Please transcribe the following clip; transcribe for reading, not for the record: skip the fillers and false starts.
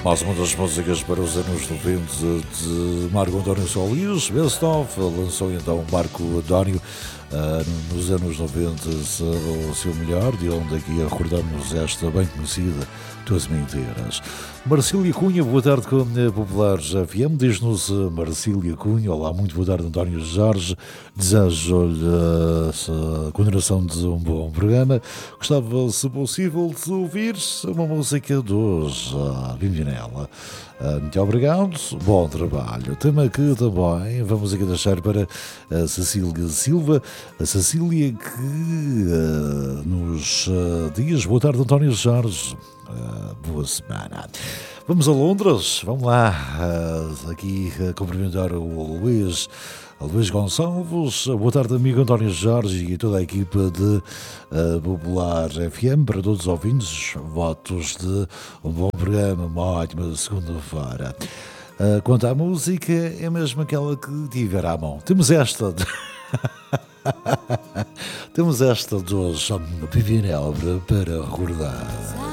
Mais uma das músicas para os anos 90 de Marco António Solis. Best of lançou então Marco António nos anos 90 o seu melhor, de onde aqui recordamos esta bem conhecida Tuas Mentiras. Marcília Cunha, boa tarde com a Populares FM. Diz-nos Marcília Cunha, olá, muito boa tarde António Jorge, desejo-lhe a continuação de um bom programa. Gostava, se possível, de ouvir uma música de hoje, Vivinela. Muito obrigado, bom trabalho. Tema que também vamos aqui deixar para a Cecília Silva, a Cecília que nos diz, boa tarde António Jorge, boa semana. Vamos a Londres, vamos lá, aqui cumprimentar o Luís Gonçalves. Boa tarde, amigo António Jorge e toda a equipa de Popular FM. Para todos os ouvintes, votos de um bom programa, uma ótima segunda-feira. Quanto à música, é mesmo aquela que tiver à mão. Temos esta de hoje, Vivinela, para recordar.